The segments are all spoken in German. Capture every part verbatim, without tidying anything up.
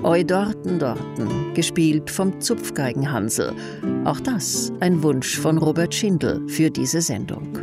Oi dorten dorten, gespielt vom Zupfgeigenhansel. Auch das ein Wunsch von Robert Schindel für diese Sendung.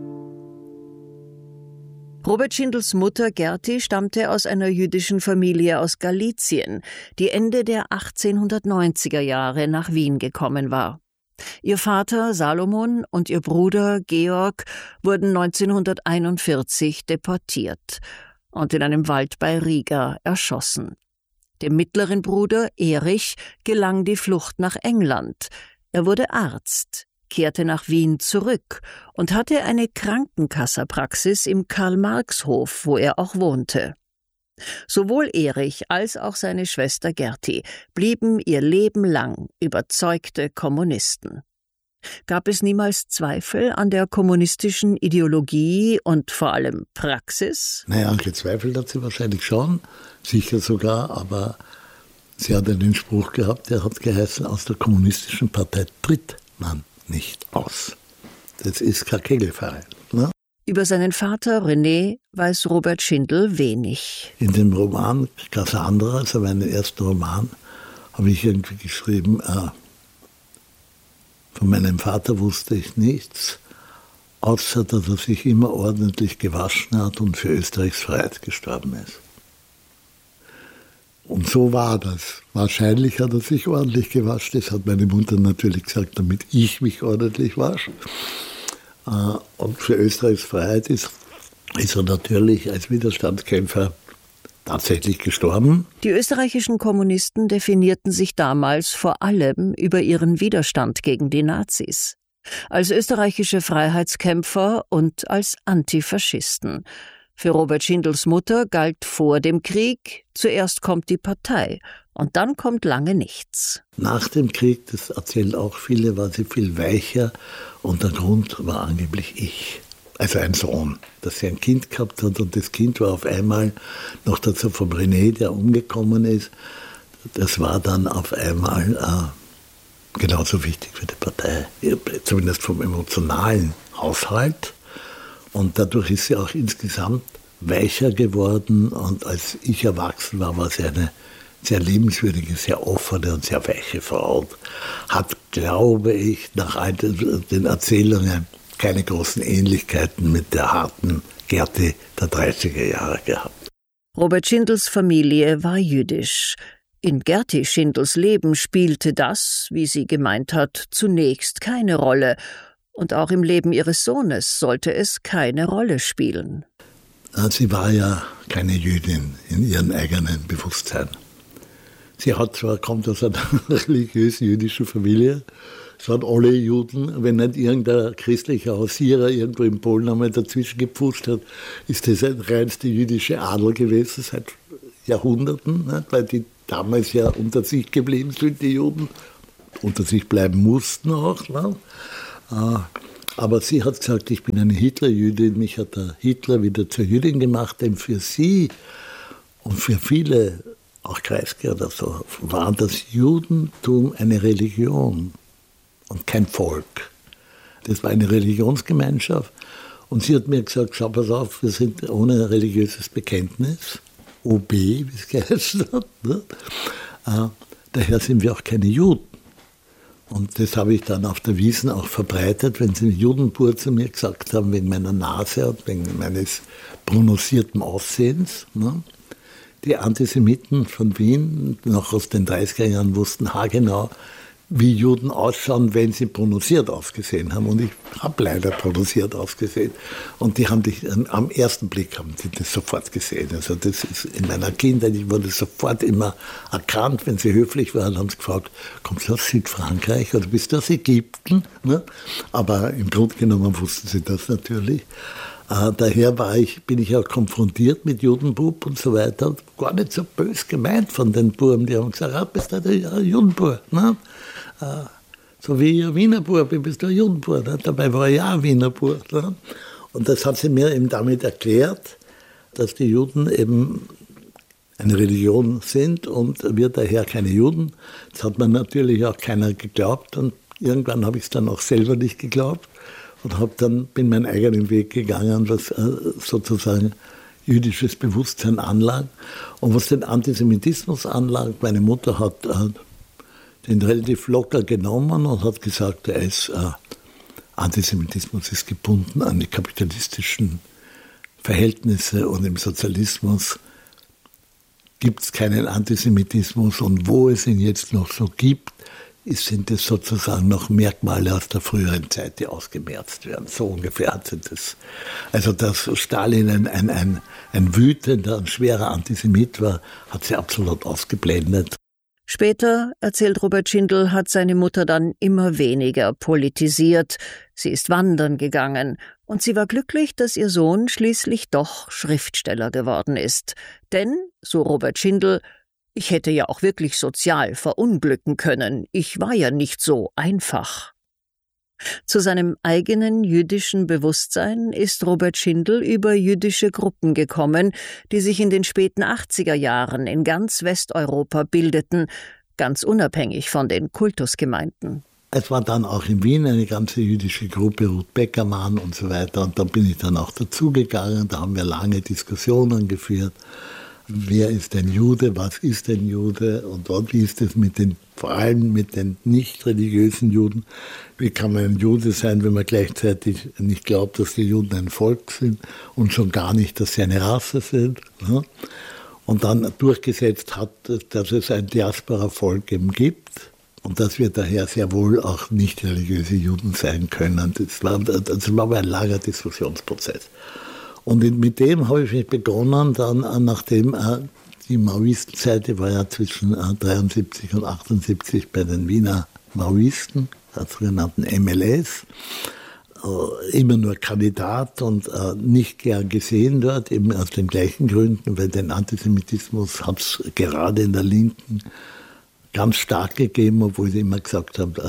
Robert Schindels Mutter Gerti stammte aus einer jüdischen Familie aus Galizien, die Ende der achtzehnhundertneunziger Jahre nach Wien gekommen war. Ihr Vater Salomon und ihr Bruder Georg wurden neunzehnhunderteinundvierzig deportiert und in einem Wald bei Riga erschossen. Dem mittleren Bruder Erich gelang die Flucht nach England. Er wurde Arzt, kehrte nach Wien zurück und hatte eine Krankenkasserpraxis im Karl-Marx-Hof, wo er auch wohnte. Sowohl Erich als auch seine Schwester Gerti blieben ihr Leben lang überzeugte Kommunisten. Gab es niemals Zweifel an der kommunistischen Ideologie und vor allem Praxis? Naja, gezweifelt hat sie wahrscheinlich schon, sicher sogar, aber sie hat einen Spruch gehabt, der hat geheißen, aus der kommunistischen Partei tritt man nicht aus. Das ist kein Kegelverein. Ne? Über seinen Vater René weiß Robert Schindel wenig. In dem Roman Cassandra, also meinen ersten Roman, habe ich irgendwie geschrieben, äh, von meinem Vater wusste ich nichts, außer dass er sich immer ordentlich gewaschen hat und für Österreichs Freiheit gestorben ist. Und so war das. Wahrscheinlich hat er sich ordentlich gewaschen. Das hat meine Mutter natürlich gesagt, damit ich mich ordentlich wasche. Und für Österreichs Freiheit ist, ist er natürlich als Widerstandskämpfer tatsächlich gestorben. Die österreichischen Kommunisten definierten sich damals vor allem über ihren Widerstand gegen die Nazis. Als österreichische Freiheitskämpfer und als Antifaschisten. Für Robert Schindels Mutter galt vor dem Krieg, zuerst kommt die Partei und dann kommt lange nichts. Nach dem Krieg, das erzählen auch viele, war sie viel weicher und der Grund war angeblich ich. Also ein Sohn, dass sie ein Kind gehabt hat und das Kind war auf einmal, noch dazu vom René, der umgekommen ist, das war dann auf einmal äh, genauso wichtig wie die Partei, zumindest vom emotionalen Haushalt. Und dadurch ist sie auch insgesamt weicher geworden und als ich erwachsen war, war sie eine sehr liebenswürdige, sehr offene und sehr weiche Frau. Hat, glaube ich, nach all den Erzählungen keine großen Ähnlichkeiten mit der harten Gerti der dreißiger Jahre gehabt. Robert Schindels Familie war jüdisch. In Gerti Schindels Leben spielte das, wie sie gemeint hat, zunächst keine Rolle. Und auch im Leben ihres Sohnes sollte es keine Rolle spielen. Sie war ja keine Jüdin in ihrem eigenen Bewusstsein. Sie hat zwar, kommt aus einer religiös jüdischen Familie, es waren alle Juden, wenn nicht irgendein christlicher Hausierer irgendwo in Polen einmal dazwischen gepfuscht hat, ist das ein reinste jüdische Adel gewesen seit Jahrhunderten, nicht? Weil die damals ja unter sich geblieben sind, die Juden, unter sich bleiben mussten auch. Nicht? Aber sie hat gesagt, ich bin eine Hitlerjüdin, mich hat der Hitler wieder zur Jüdin gemacht, denn für sie und für viele, auch Kreisky oder so, war das Judentum eine Religion und kein Volk. Das war eine Religionsgemeinschaft und sie hat mir gesagt, schau pass auf, wir sind ohne religiöses Bekenntnis, O B, wie es geheißen hat, ne? äh, daher sind wir auch keine Juden. Und das habe ich dann auf der Wiesn auch verbreitet, wenn sie Judenbur zu mir gesagt haben, wegen meiner Nase und wegen meines prononcierten Aussehens. Ne? Die Antisemiten von Wien, noch aus den dreißiger Jahren, wussten haargenau, wie Juden ausschauen, wenn sie prononciert ausgesehen haben. Und ich habe leider prononciert ausgesehen. Und die haben dich, am ersten Blick haben die das sofort gesehen. Also das ist in meiner Kindheit, ich wurde sofort immer erkannt, wenn sie höflich waren, haben sie gefragt, kommst du aus Südfrankreich oder bist du aus Ägypten? Ne? Aber im Grunde genommen wussten sie das natürlich. Äh, daher war ich, bin ich auch konfrontiert mit Judenbub und so weiter. Gar nicht so bös gemeint von den Buben, die haben gesagt, ah, bist du der Judenbub? Ne? Äh, so wie ein Wiener Bub, bist du ein Judenbub. Ne? Dabei war ich ja ein Wiener Bub. Ne? Und das hat sie mir eben damit erklärt, dass die Juden eben eine Religion sind und wir daher keine Juden. Das hat mir natürlich auch keiner geglaubt und irgendwann habe ich es dann auch selber nicht geglaubt. Und hab dann, bin meinen eigenen Weg gegangen, was äh, sozusagen jüdisches Bewusstsein anlangt. Und was den Antisemitismus anlangt, meine Mutter hat äh, den relativ locker genommen und hat gesagt, er ist, äh, Antisemitismus ist gebunden an die kapitalistischen Verhältnisse und im Sozialismus gibt es keinen Antisemitismus und wo es ihn jetzt noch so gibt, sind es sozusagen noch Merkmale aus der früheren Zeit, die ausgemerzt werden. So ungefähr hat sie das. Also dass Stalin ein, ein, ein, ein wütender, ein schwerer Antisemit war, hat sie absolut ausgeblendet. Später, erzählt Robert Schindel, hat seine Mutter dann immer weniger politisiert. Sie ist wandern gegangen und sie war glücklich, dass ihr Sohn schließlich doch Schriftsteller geworden ist. Denn, so Robert Schindel, ich hätte ja auch wirklich sozial verunglücken können. Ich war ja nicht so einfach. Zu seinem eigenen jüdischen Bewusstsein ist Robert Schindel über jüdische Gruppen gekommen, die sich in den späten achtziger Jahren in ganz Westeuropa bildeten, ganz unabhängig von den Kultusgemeinden. Es war dann auch in Wien eine ganze jüdische Gruppe, Ruth Beckermann und so weiter. Und da bin ich dann auch dazugegangen. Da haben wir lange Diskussionen geführt. Wer ist ein Jude, was ist ein Jude und wie ist es mit den, vor allem mit den nicht religiösen Juden? Wie kann man ein Jude sein, wenn man gleichzeitig nicht glaubt, dass die Juden ein Volk sind und schon gar nicht, dass sie eine Rasse sind? Ja? Und dann durchgesetzt hat, dass es ein Diaspora-Volk eben gibt und dass wir daher sehr wohl auch nicht religiöse Juden sein können. Das war, das war ein langer Diskussionsprozess. Und mit dem habe ich begonnen, dann nachdem äh, die Maoistenzeit, die war ja zwischen äh, dreiundsiebzig und achtundsiebzig bei den Wiener Maoisten, der sogenannten M L S, äh, immer nur Kandidat und äh, nicht gern gesehen dort, eben aus den gleichen Gründen, weil den Antisemitismus hat es gerade in der Linken ganz stark gegeben, obwohl sie immer gesagt haben,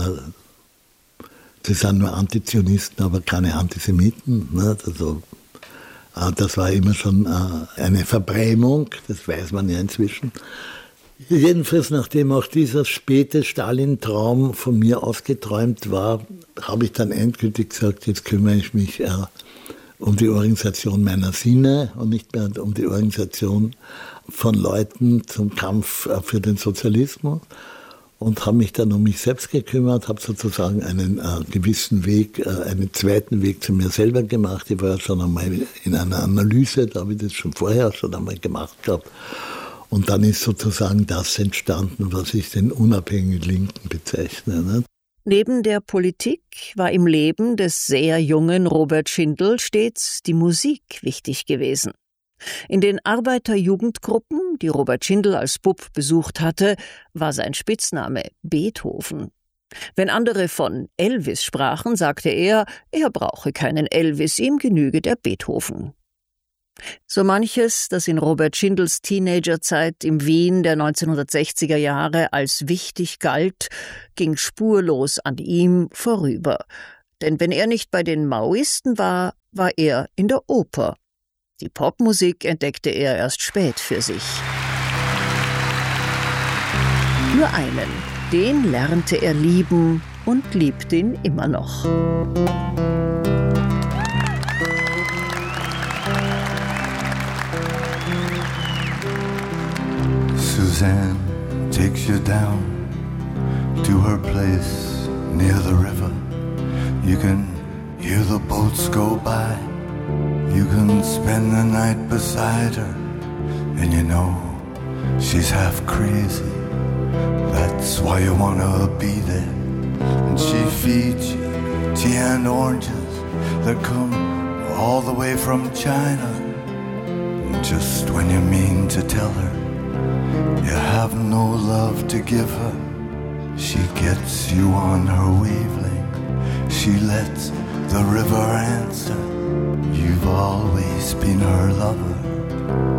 äh, sie sind nur Antizionisten, aber keine Antisemiten. Ne? Also, das war immer schon eine Verbrämung, das weiß man ja inzwischen. Jedenfalls, nachdem auch dieser späte Stalin-Traum von mir ausgeträumt war, habe ich dann endgültig gesagt, jetzt kümmere ich mich um die Organisation meiner Sinne und nicht mehr um die Organisation von Leuten zum Kampf für den Sozialismus. Und habe mich dann um mich selbst gekümmert, habe sozusagen einen äh, gewissen Weg, äh, einen zweiten Weg zu mir selber gemacht. Ich war ja schon einmal in einer Analyse, da habe ich das schon vorher schon einmal gemacht gehabt. Und dann ist sozusagen das entstanden, was ich den unabhängigen Linken bezeichne. Ne? Neben der Politik war im Leben des sehr jungen Robert Schindel stets die Musik wichtig gewesen. In den Arbeiterjugendgruppen, die Robert Schindel als Bub besucht hatte, war sein Spitzname Beethoven. Wenn andere von Elvis sprachen, sagte er, er brauche keinen Elvis, ihm genüge der Beethoven. So manches, das in Robert Schindels Teenagerzeit im Wien der neunzehnhundertsechziger Jahre als wichtig galt, ging spurlos an ihm vorüber. Denn wenn er nicht bei den Maoisten war, war er in der Oper. Die Popmusik entdeckte er erst spät für sich. Nur einen, den lernte er lieben und liebt ihn immer noch. Suzanne takes you down to her place near the river. You can hear the boats go by. You can spend the night beside her, and you know she's half crazy. That's why you wanna be there. And she feeds you tea and oranges that come all the way from China. And just when you mean to tell her you have no love to give her, she gets you on her wavelength. She lets the river answer. You've always been her lover.